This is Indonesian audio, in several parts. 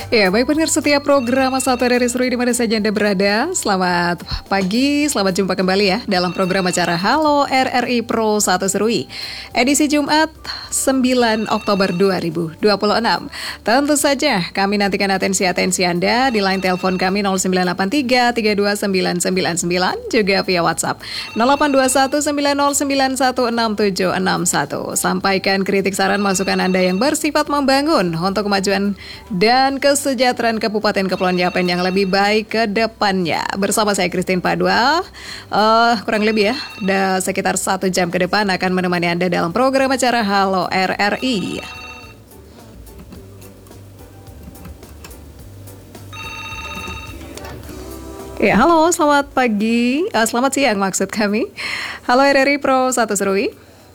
Ya, baik pendengar setiap program Satu dari Serui di mana saja Anda berada. Selamat pagi, selamat jumpa kembali ya dalam program acara Halo RRI Pro 1 Serui. Edisi Jumat 9 Oktober 2026. Tentu saja kami nantikan atensi Anda di line telepon kami 0983 329999 juga via WhatsApp 0821 90916761. Sampaikan kritik saran masukan Anda yang bersifat membangun untuk kemajuan dan kesejahteraan Kabupaten Kepulauan Yapen yang lebih baik ke depannya. Bersama saya Christine Padua, kurang lebih ya, sekitar 1 jam ke depan akan menemani Anda dalam program acara Halo RRI. Ya, halo, selamat pagi, selamat siang maksud kami. Halo RRI Pro 1 Serui.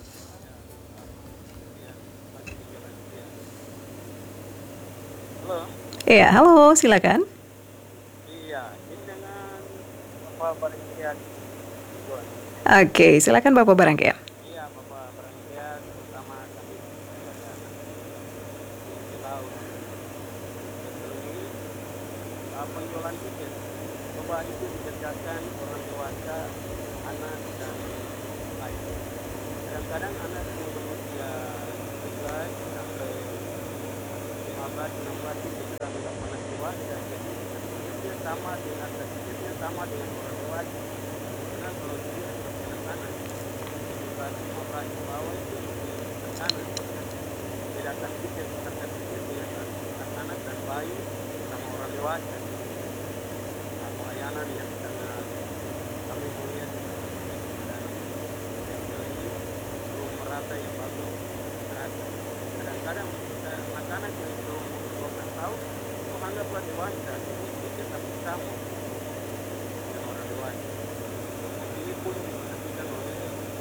Iya, halo, silakan. Iya, ini dengan Bapak Barangkiat. Oke, silakan Bapak Barangkiat. Iya, Bapak Barangkiat, terutama kami masyarakat di laut. Jadi, penjualan tiket, coba itu dikerjakan orang dewasa, anak dan lain. Kadang-kadang anak yang berusia 13 sampai 15-16 itu sudah tidak pernah dewasa, jadi tiketnya sama dengan orang dewasa. Karena kalau dia anak-anak sudah 15 ke bawah itu anak, bedakan tiket harga tiket dengan anak-anak dan bayi sama orang dewasa. Nah, pelayanan yang sangat kami melihat dan ini belum merata yang bagus. Kadang-kadang anak-anak yang belum 12 tahun menganggaplah dewasa, ini tiket tapi sama dengan orang dewasa. Ini pun diperhatikan oleh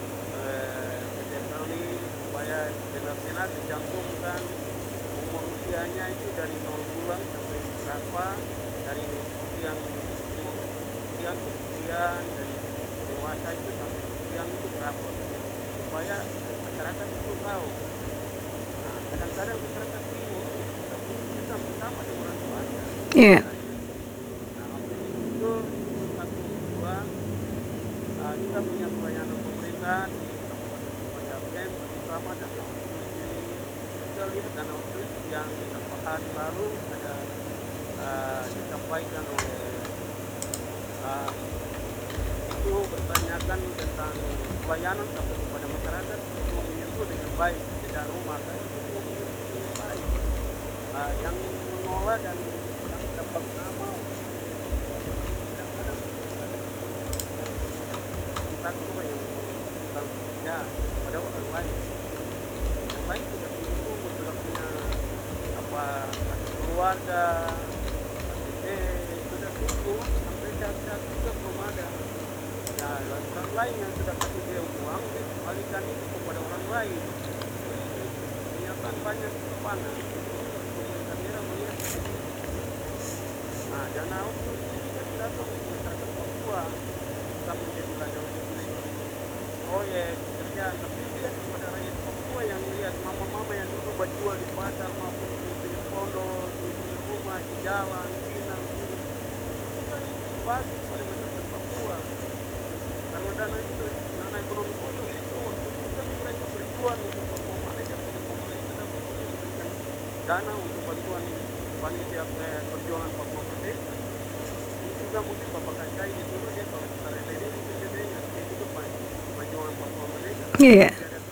PTSLI supaya benar-benar dicantumkan umur usianya itu dari 0 bulan sampai berapa, dari usia kemudian dari dewasa itu sampai usia itu berapa, supaya masyarakat itu tahu. Nah, kadang-kadang masyarakat bingung, tapi kita sama dengan orang dewasa. Iya. Nah, itu satu dua, kita punya pelayanan pemerintah di Kabupaten Kepulauan Yapen, terutama dan kita lihat dan yang beberapa hari lalu ada disampaikan oleh itu bertanyakan tentang pelayanan sampai kepada masyarakat untuk menyentuh dengan baik tidak rumah kan itu dengan baik. Yang mengolah dan yang dapat nama kadang-kadang tentang itu yang tentang ya pada orang lain. Yang lain sudah menyentuh, sudah punya apa keluarga, sudah tunggu sampai saat juga belum ada. Nah, orang lain yang sudah kasih dia uang, dia kembalikan itu kepada orang lain. Kenyataan banyak kepanas. Pemerintah daerah melihat itu. Nah, dana untuk kita datang masyarakat Papua, kita menjadi ladang proyek kerjaan, tapi lihat kepada rakyat Papua yang lihat mama-mama yang dulu berjual di pasar maupun di pondok, di rumah, di jalan, di pinang, kita bagi kepada masyarakat Papua. Karena dana itu, dana ekonomi khusus itu waktu itu kan mereka berjuang untuk Papua Malaysia, kita memberikan dana untuk bantuan panitia perjuangan Papua Merdeka. Ini juga mungkin Bapak Kancai itu dia kalau kita relate mungkin dia dengar itu perjuangan Papua Merdeka. Iya.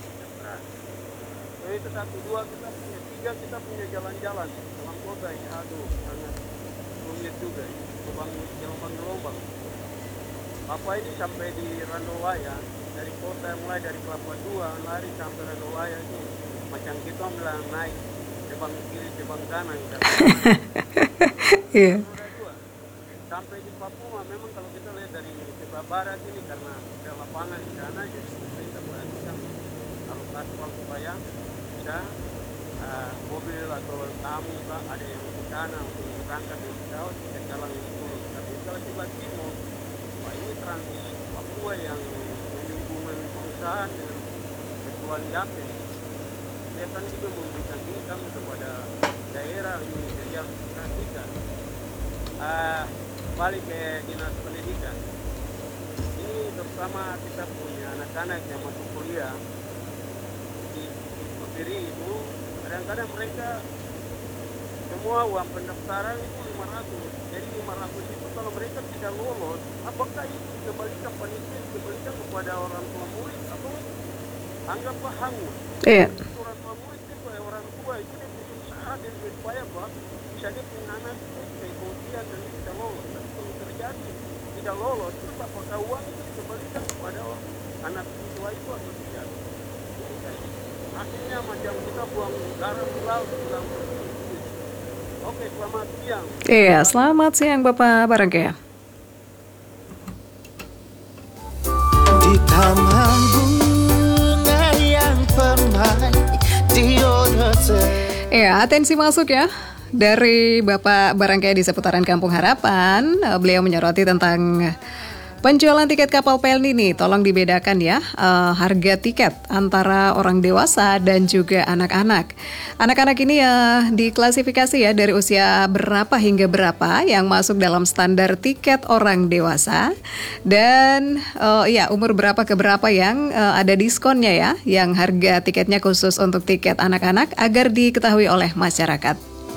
Jadi itu 1, 2 kita punya, 3 kita punya jalan-jalan dalam kota ini, aduh sangat rumit juga, gelombang-gelombang. Apa ini sampai di Randowaya, dari kota mulai dari Kelapa Dua lari sampai Randowaya itu macam kita bilang naik tebang kiri tebang kanan. Iya. Sampai di Papua memang kalau kita lihat dari sebelah barat ini karena ada lapangan di sana, jadi kita perhatikan harus aspal supaya bisa mobil atau tamu ada yang di sana untuk berangkat dari pesawat ke jalan yang turun. Tapi kalau sebelah timur, ini Trans Papua yang menyambungkan perusahaan dengan Kepulauan Yapen, dia kan juga memberikan income kepada daerah ini. Jadi yang perhatikan. Balik ke dinas pendidikan. Ini terutama kita punya anak-anak yang masuk kuliah di Putri itu, kadang-kadang mereka semua uang pendaftaran itu 500. Jadi 500 itu kalau mereka tidak lolos, apakah itu dikembalikan panitia, dikembalikan kepada orang tua murid atau anggaplah hangus. Iya. Orang tua murid itu orang tua itu dia punya usaha dan dia upaya bahwa bisa dia punya anak itu kemudian dan dia tidak lolos. Tapi kalau terjadi tidak lolos, terus apakah uang itu dikembalikan kepada anak siswa itu atau tidak? Akhirnya macam kita buang garam di laut, pulang pergi. Oke, selamat siang. Iya, selamat siang Bapak Barangkaya. Di taman bunga yang permai di Odose. Iya, atensi masuk ya. Dari Bapak Barangkaya di seputaran Kampung Harapan, beliau menyoroti tentang penjualan tiket kapal Pelni nih. Tolong dibedakan ya harga tiket antara orang dewasa dan juga anak-anak. Anak-anak ini ya diklasifikasi ya dari usia berapa hingga berapa yang masuk dalam standar tiket orang dewasa, dan ya umur berapa ke berapa yang ada diskonnya ya, yang harga tiketnya khusus untuk tiket anak-anak agar diketahui oleh masyarakat.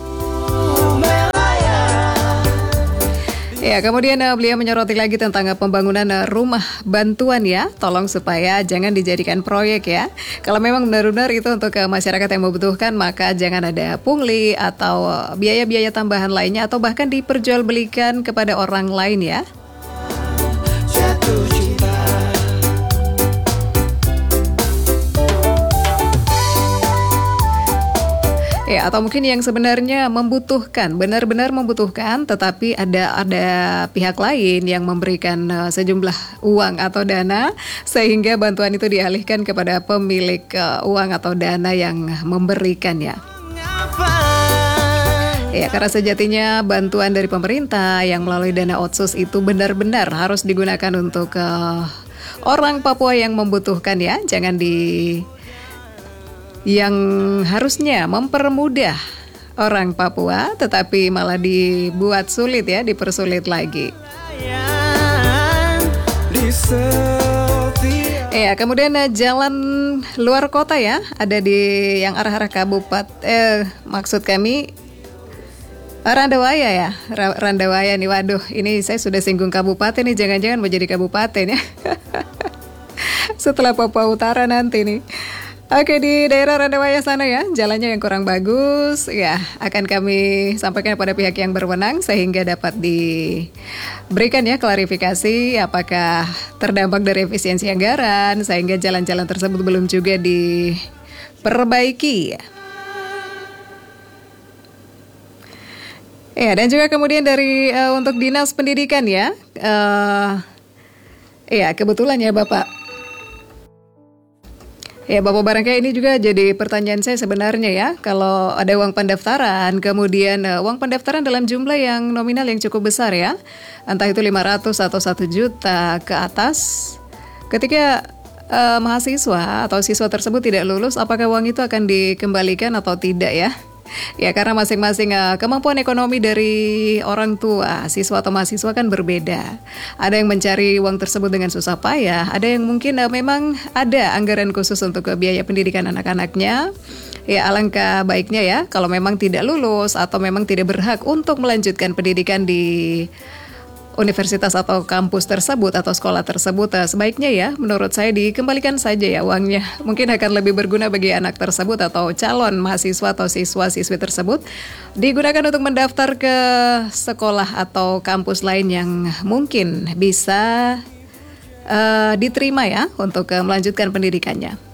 Ya, kemudian beliau menyoroti lagi tentang pembangunan rumah bantuan ya. Tolong supaya jangan dijadikan proyek ya. Kalau memang benar-benar itu untuk masyarakat yang membutuhkan, maka jangan ada pungli atau biaya-biaya tambahan lainnya atau bahkan diperjualbelikan kepada orang lain ya. Jatuh cinta. Ya, atau mungkin yang sebenarnya membutuhkan, benar-benar membutuhkan, tetapi ada pihak lain yang memberikan sejumlah uang atau dana, sehingga bantuan itu dialihkan kepada pemilik uang atau dana yang memberikan ya. Ya, karena sejatinya bantuan dari pemerintah yang melalui dana otsus itu benar-benar harus digunakan untuk orang Papua yang membutuhkan ya, jangan yang harusnya mempermudah orang Papua, tetapi malah dibuat sulit ya, dipersulit lagi. Ya, kemudian jalan luar kota ya, ada di yang arah-arah kabupaten, maksud kami Randawaya ya, Randawaya nih, waduh, ini saya sudah singgung kabupaten nih, jangan-jangan menjadi kabupaten ya. Setelah Papua Utara nanti nih. Oke, di daerah Randawaya sana ya, jalannya yang kurang bagus ya, akan kami sampaikan pada pihak yang berwenang sehingga dapat diberikan ya klarifikasi apakah terdampak dari efisiensi anggaran sehingga jalan-jalan tersebut belum juga diperbaiki. Ya, dan juga kemudian dari untuk dinas pendidikan ya, ya kebetulan ya Bapak. Ya, Bapak Barangkaya, ini juga jadi pertanyaan saya sebenarnya ya. Kalau ada uang pendaftaran, kemudian uang pendaftaran dalam jumlah yang nominal yang cukup besar ya, entah itu 500 atau 1 juta ke atas, ketika mahasiswa atau siswa tersebut tidak lulus, apakah uang itu akan dikembalikan atau tidak ya? Ya, karena masing-masing kemampuan ekonomi dari orang tua, siswa atau mahasiswa kan berbeda. Ada yang mencari uang tersebut dengan susah payah, ada yang mungkin memang ada anggaran khusus untuk biaya pendidikan anak-anaknya. Ya, alangkah baiknya ya kalau memang tidak lulus atau memang tidak berhak untuk melanjutkan pendidikan di universitas atau kampus tersebut atau sekolah tersebut, sebaiknya ya menurut saya dikembalikan saja ya uangnya. Mungkin akan lebih berguna bagi anak tersebut atau calon mahasiswa atau siswa-siswi tersebut, digunakan untuk mendaftar ke sekolah atau kampus lain yang mungkin bisa diterima ya untuk melanjutkan pendidikannya.